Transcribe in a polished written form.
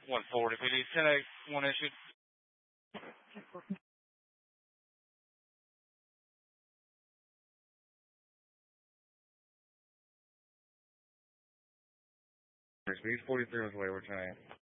140 PD, 10-8, 1 issued. Speed 43 was way over 10-8.